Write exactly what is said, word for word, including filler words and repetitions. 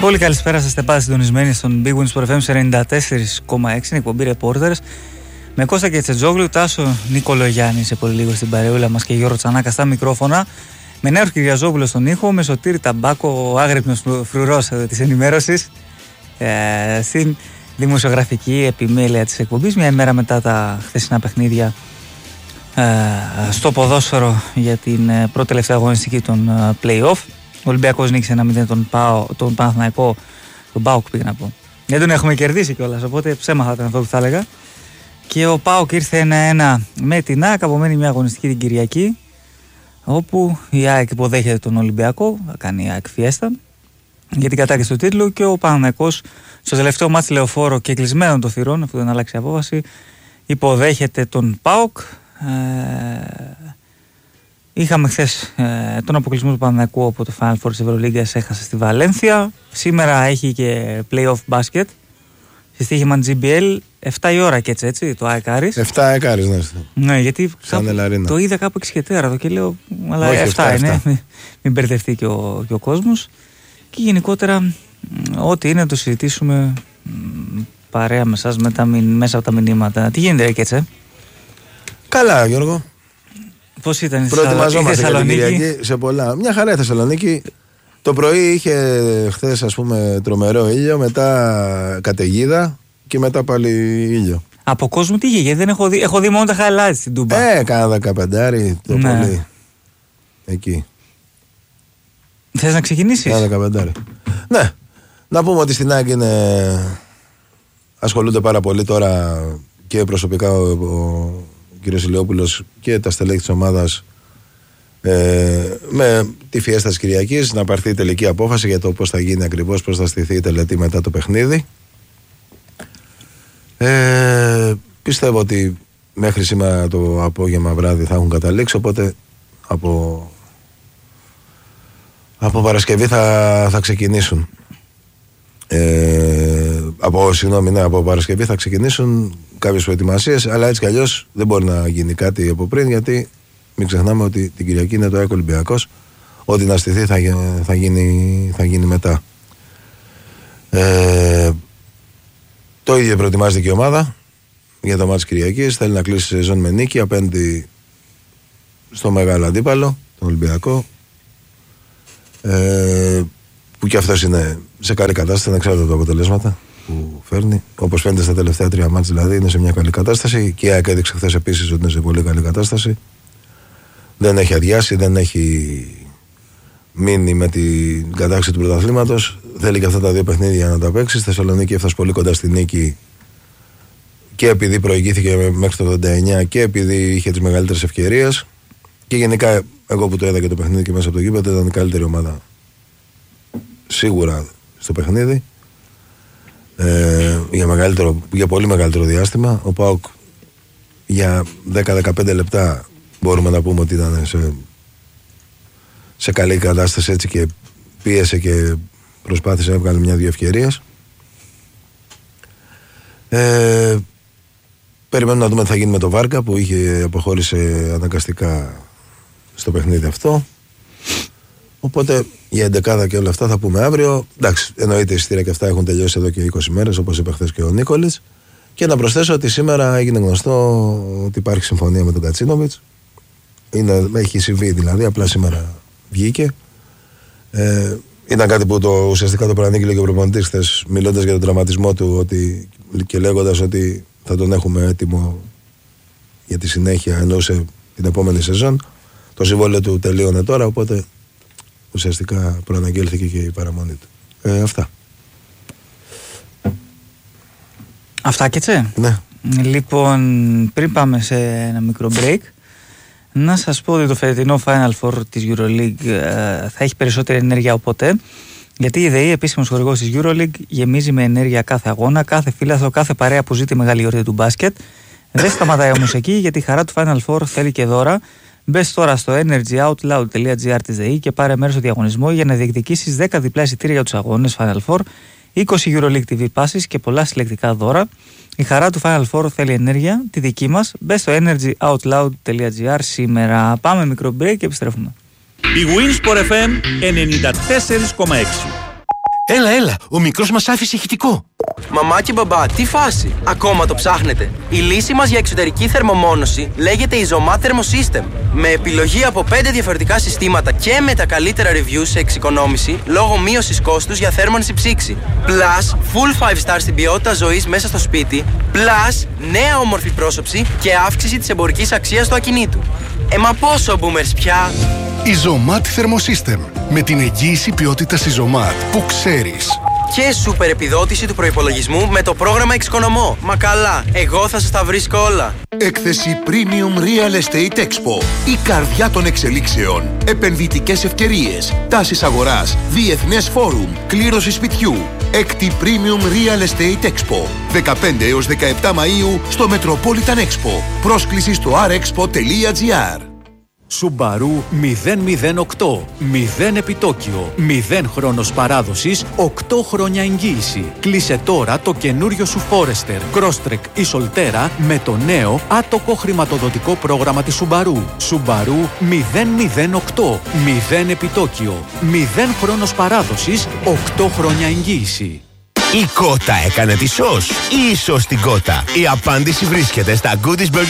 Πολύ καλησπέρα σας, είστε πάντα συντονισμένοι στον Big Win Sport εφ εμ ενενήντα τέσσερα κόμμα έξι, είναι εκπομπή Reporters. Με Κώστα Κετσετζόγλου, Τάσο Νικολογιάννη σε πολύ λίγο στην παρεούλα μας και Γιώργο Τσανάκα στα μικρόφωνα. Με Νέο Κυριαζόπουλο στον ήχο, με Σωτήρη Ταμπάκο, ο άγρυπνος φρουρός της ενημέρωσης, ε, στην δημοσιογραφική επιμέλεια της εκπομπής. Μια ημέρα μετά τα χθεσινά παιχνίδια ε, στο ποδόσφαιρο για την ε, πρώτη τελευταία αγωνιστική των ε, play-off. Ο Ολυμπιακός νίκησε ένα μηδέν τον, Πάο, τον Παναθηναϊκό, τον ΠΑΟΚ πήγα να πω. Δεν τον έχουμε κερδίσει κιόλας, οπότε ψέμα θα ήταν αυτό που θα έλεγα. Και ο ΠΑΟΚ ήρθε ένα ένα με την ΑΕΚ, απομένει μια αγωνιστική την Κυριακή, όπου η ΑΕΚ υποδέχεται τον Ολυμπιακό, θα κάνει η ΑΕΚ φιέστα για την κατάκτηση του τίτλου, και ο Παναθηναϊκός στο τελευταίο μάτι Λεωφόρο και κλεισμένων των θυρών, αφού δεν αλλάξει η απόφαση, υποδέχεται τον ΠΑΟΚ. Ε, Είχαμε χθες ε, τον αποκλεισμό του Παναθηναϊκού από το Final Four της Ευρωλίγκας, έχασε στη Βαλένθια. Σήμερα έχει και play-off μπάσκετ στη στοίχημα τζι μπι ελ, εφτά η ώρα και έτσι, έτσι το ΑΕΚ Άρης. εφτά ΑΕΚ Άρης, ναι. Ναι, γιατί κάπου, το είδα κάπου έξι και τέσσερα και λέω, αλλά όχι, εφτά, εφτά είναι, εφτά. Μην μπερδευτεί και ο, και ο κόσμος. Και γενικότερα, ό,τι είναι να το συζητήσουμε παρέα με εσάς μέσα από τα μηνύματα. Τι γίνεται ρε Κέτσε? Καλά, Γιώργο. Πώς ήταν η Προετοιμαζόμαστε για την Κυριακή σε πολλά. Μια χαρά η Θεσσαλονίκη. Το πρωί είχε χθες, ας πούμε, τρομερό ήλιο, μετά καταιγίδα και μετά πάλι ήλιο. Από κόσμο τι είχε, γιατί δεν έχω δει, έχω δει μόνο τα highlights στην Τούμπα. Ε, κάνα δεκαπεντάρι το ναι. πολύ. Εκεί. Θες να ξεκινήσεις? Κάνα δεκαπεντάρι. Ναι. Να πούμε ότι στην ΑΕΚ είναι... ασχολούνται πάρα πολύ τώρα και προσωπικά ο, ο κ. Ηλιόπουλος και τα στελέχη της ομάδας ε, με τη φιέστα της Κυριακής, να πάρθει η τελική απόφαση για το πώς θα γίνει ακριβώς, πώς θα στηθεί η τελετή μετά το παιχνίδι. Ε, πιστεύω ότι μέχρι σήμερα το απόγευμα βράδυ θα έχουν καταλήξει, οπότε από, από Παρασκευή θα, θα ξεκινήσουν. Ε, από, συγγνώμη, ναι, από Παρασκευή θα ξεκινήσουν κάποιες προετοιμασίες, αλλά έτσι κι αλλιώς δεν μπορεί να γίνει κάτι από πριν, γιατί μην ξεχνάμε ότι την Κυριακή είναι το ΑΕΚ Ολυμπιακός. Ό,τι να στηθεί θα, θα, γίνει, θα γίνει μετά. Ε, το ίδιο προετοιμάζεται και η ομάδα για το μάτς Κυριακής. Θέλει να κλείσει σεζόν με νίκη απέναντι στο μεγάλο αντίπαλο, τον Ολυμπιακό, ε, που και αυτός είναι σε καλή κατάσταση, να ξέρετε τα αποτελέσματα που φέρνει. Όπως φαίνεται στα τελευταία τρία μάτς, δηλαδή είναι σε μια καλή κατάσταση. Και η ΑΕΚ έδειξε χθες επίσης ότι είναι σε πολύ καλή κατάσταση. Δεν έχει αδειάσει, δεν έχει μείνει με την κατάκτηση του πρωταθλήματος. Θέλει και αυτά τα δύο παιχνίδια να τα παίξει. Στη Θεσσαλονίκη έφτασε πολύ κοντά στη νίκη, και επειδή προηγήθηκε μέχρι το ογδόντα εννιά και επειδή είχε τις μεγαλύτερες ευκαιρίες. Και γενικά, εγώ που το είδα και το παιχνίδι και μέσα από το γήπεδο, ήταν η καλύτερη ομάδα σίγουρα στο παιχνίδι. Ε, για, μεγαλύτερο, για πολύ μεγαλύτερο διάστημα. Ο ΠΑΟΚ για δέκα με δεκαπέντε λεπτά μπορούμε να πούμε ότι ήταν σε, σε καλή κατάσταση, έτσι, και πίεσε και προσπάθησε να βγάλει μια-δύο ευκαιρίες. Ε, περιμένουμε να δούμε τι θα γίνει με το Βάρκα, που είχε αποχώρησε αναγκαστικά στο παιχνίδι αυτό. Οπότε για εντεκάδα και όλα αυτά θα πούμε αύριο. Εντάξει, εννοείται οι εισιτήρια και αυτά έχουν τελειώσει εδώ και είκοσι μέρες, όπως είπε χθες και ο Νίκολης. Και να προσθέσω ότι σήμερα έγινε γνωστό ότι υπάρχει συμφωνία με τον Κατσίνοβιτς. Είναι, έχει συμβεί δηλαδή, απλά σήμερα βγήκε. Ε, ήταν κάτι που το, ουσιαστικά το προανήγγειλε και ο προπονητής χθες, μιλώντας για τον τραυματισμό του, ότι, και λέγοντας ότι θα τον έχουμε έτοιμο για τη συνέχεια, εννοούσε την επόμενη σεζόν. Το συμβόλαιο του τελείωνε τώρα, οπότε ουσιαστικά προαναγγέλθηκε και η παραμονή του. Ε, αυτά. Αυτά και τσε. Ναι. Λοιπόν, πριν πάμε σε ένα μικρό break, να σας πω ότι το φετινό Final Four της EuroLeague ε, θα έχει περισσότερη ενέργεια από ποτέ, γιατί η ΔΕΗ, επίσημος χορηγός της EuroLeague, γεμίζει με ενέργεια κάθε αγώνα, κάθε φίλαθρο, κάθε παρέα που ζει τη μεγάλη γιορτή του μπάσκετ. Δεν σταματάει όμως εκεί, γιατί η χαρά του Final Four θέλει και δώρα. Μπες τώρα στο energyoutloud τελεία gr της ΔΕΗ και πάρε μέρος στο διαγωνισμό για να διεκδικήσεις δέκα διπλά εισιτήρια για τους αγώνες Final Four, είκοσι EuroLeague τι βι passes και πολλά συλλεκτικά δώρα. Η χαρά του Final Four θέλει ενέργεια, τη δική μας. Μπες στο energyoutloud τελεία gr σήμερα. Πάμε μικρό break και επιστρέφουμε. Η Winsport εφ εμ ενενήντα τέσσερα κόμμα έξι. Έλα, έλα, ο μικρός μας άφησε ηχητικό. Μαμά και μπαμπά, τι φάση? Ακόμα το ψάχνετε? Η λύση μας για εξωτερική θερμομόνωση λέγεται Isomat Thermosystem. Με επιλογή από πέντε διαφορετικά συστήματα και με τα καλύτερα reviews σε εξοικονόμηση λόγω μείωσης κόστους για θέρμανση ψήξη. Plus, full five star στην ποιότητα ζωής μέσα στο σπίτι. Plus, νέα όμορφη πρόσωψη και αύξηση της εμπορικής αξίας του ακινήτου. Ε, μα πόσο boomers πια! Isomat Thermosystem. Με την εγγύηση ποιότητας Isomat που ξέρεις. Και σούπερ επιδότηση του προϋπολογισμού με το πρόγραμμα Εξοικονομώ. Μα καλά, εγώ θα σας τα βρίσκω όλα. Έκθεση Premium Real Estate Expo. Η καρδιά των εξελίξεων. Επενδυτικές ευκαιρίες. Τάσεις αγοράς. Διεθνές φόρουμ. Κλήρωση σπιτιού. Έκτη Premium Real Estate Expo. δεκαπέντε έως δεκαεπτά Μαΐου στο Metropolitan Expo. Πρόσκληση στο αρ εξπο τελεία τζι άρ. Subaru μηδέν μηδέν οκτώ. μηδέν επιτόκιο. μηδέν χρόνος παράδοσης. οκτώ χρόνια εγγύηση. Κλείσε τώρα το καινούριο σου Forester, Crosstrek ή Solterra με το νέο άτοκο χρηματοδοτικό πρόγραμμα της Subaru. Subaru μηδέν μηδέν οκτώ. μηδέν επιτόκιο. μηδέν χρόνος παράδοσης. οκτώ χρόνια εγγύηση. Η κότα έκανε τη σως ή η σως την κότα? Η απάντηση βρίσκεται στα Goodies Burger